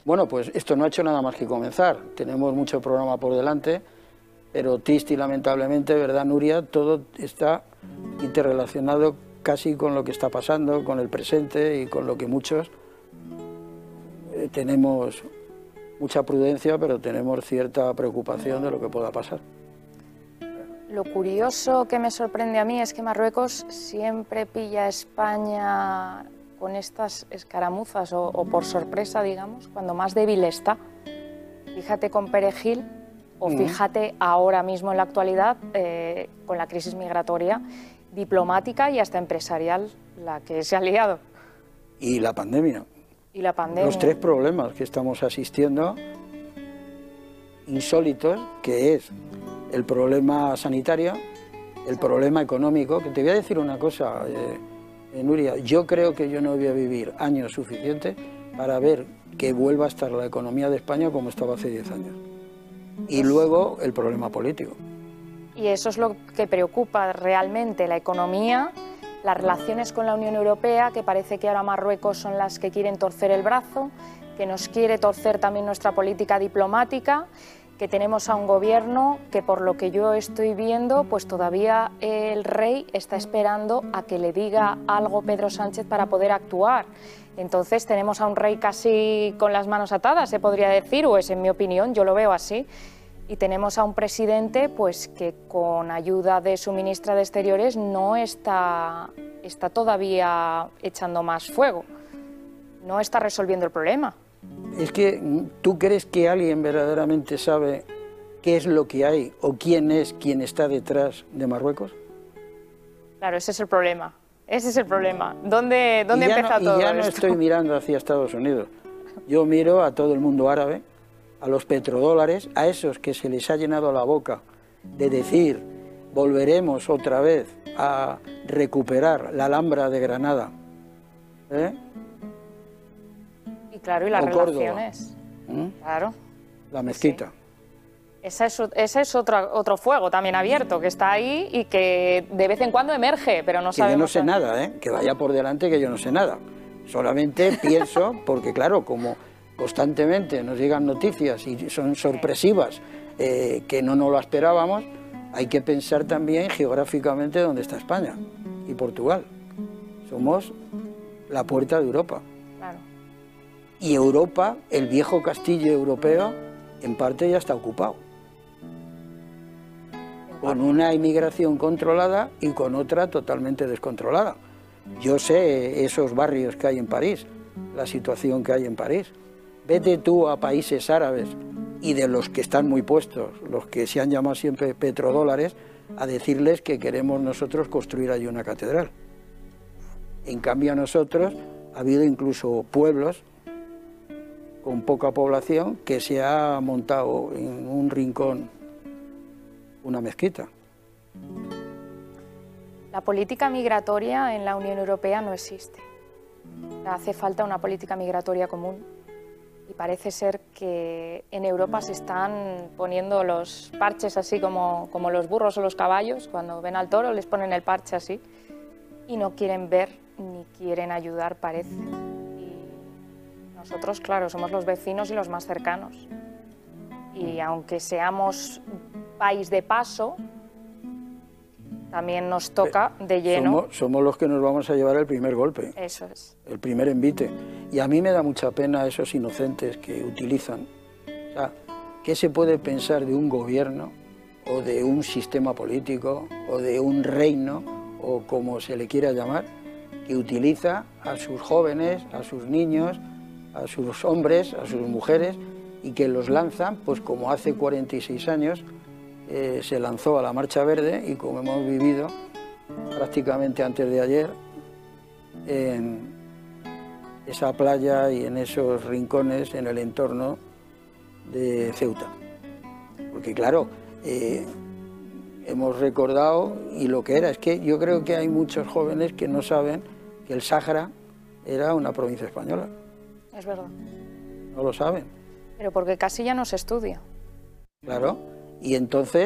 Bueno, pues esto no ha hecho nada más que comenzar. Tenemos mucho programa por delante, pero triste y lamentablemente, ¿verdad, Nuria? Todo está interrelacionado casi con lo que está pasando, con el presente y con lo que muchos tenemos mucha prudencia, pero tenemos cierta preocupación de lo que pueda pasar. Lo curioso que me sorprende a mí es que Marruecos siempre pilla a España con estas escaramuzas o por sorpresa, digamos, cuando más débil está. Fíjate con Perejil o fíjate ahora mismo en la actualidad con la crisis migratoria, diplomática y hasta empresarial, la que se ha liado. Y la pandemia. Y la pandemia. Los tres problemas que estamos asistiendo, insólitos, que es el problema sanitario, el problema económico, que te voy a decir una cosa, Nuria, yo creo que yo no voy a vivir años suficientes para ver que vuelva a estar la economía de España como estaba hace 10 años. Y luego el problema político. Y eso es lo que preocupa realmente, la economía, las relaciones con la Unión Europea, que parece que ahora Marruecos son las que quieren torcer el brazo, que nos quiere torcer también nuestra política diplomática, que tenemos a un gobierno que, por lo que yo estoy viendo, pues todavía el rey está esperando a que le diga algo Pedro Sánchez para poder actuar. Entonces tenemos a un rey casi con las manos atadas, se podría decir, o es en mi opinión, yo lo veo así. Y tenemos a un presidente pues que con ayuda de su ministra de Exteriores no está todavía echando más fuego, no está resolviendo el problema. Es que ¿tú crees que alguien verdaderamente sabe qué es lo que hay o quién es quien está detrás de Marruecos? Claro, ese es el problema. Ese es el problema. ¿Dónde empieza todo esto? Y ya no estoy mirando hacia Estados Unidos. Yo miro a todo el mundo árabe, a los petrodólares, a esos que se les ha llenado la boca de decir volveremos otra vez a recuperar la Alhambra de Granada. Y claro, y las relaciones. Claro. La mezquita. Sí. Ese es otro fuego también abierto, que está ahí y que de vez en cuando emerge, pero no sabemos. Que yo no sé nada, que vaya por delante que yo no sé nada. Solamente pienso, porque claro, como constantemente nos llegan noticias y son sorpresivas, que no nos lo esperábamos, hay que pensar también geográficamente dónde está España y Portugal. Somos la puerta de Europa. Claro. Y Europa, el viejo castillo europeo, en parte ya está ocupado. Con una inmigración controlada y con otra totalmente descontrolada. Yo sé esos barrios que hay en París, la situación que hay en París. Vete tú a países árabes y de los que están muy puestos, los que se han llamado siempre petrodólares, a decirles que queremos nosotros construir allí una catedral. En cambio a nosotros ha habido incluso pueblos con poca población que se ha montado en un rincón una mezquita. La política migratoria en la Unión Europea no existe. Hace falta una política migratoria común y parece ser que en Europa se están poniendo los parches así como los burros o los caballos, cuando ven al toro les ponen el parche así y no quieren ver ni quieren ayudar, parece. Y nosotros, claro, somos los vecinos y los más cercanos. Y aunque seamos país de paso, también nos toca de lleno. Somos los que nos vamos a llevar el primer golpe. Eso es. El primer envite. Y a mí me da mucha pena esos inocentes que utilizan. O sea, ¿qué se puede pensar de un gobierno o de un sistema político o de un reino o como se le quiera llamar, que utiliza a sus jóvenes, a sus niños, a sus hombres, a sus mujeres y que los lanzan, pues como hace 46 años se lanzó a la Marcha Verde y como hemos vivido prácticamente antes de ayer en esa playa y en esos rincones en el entorno de Ceuta. Porque claro, hemos recordado y lo que era, es que yo creo que hay muchos jóvenes que no saben que el Sáhara era una provincia española. Es verdad. No lo saben. Pero porque casi ya no se estudia. Claro, y entonces